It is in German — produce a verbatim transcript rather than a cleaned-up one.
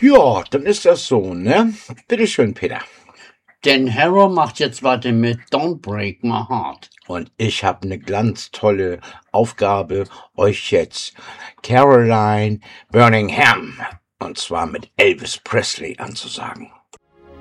Ja, dann ist das so, ne? Bitte schön, Peter. Denn Harrow macht jetzt weiter mit Don't Break My Heart. Und ich habe eine ganz tolle Aufgabe, euch jetzt Caroline Birmingham, und zwar mit Elvis Presley, anzusagen.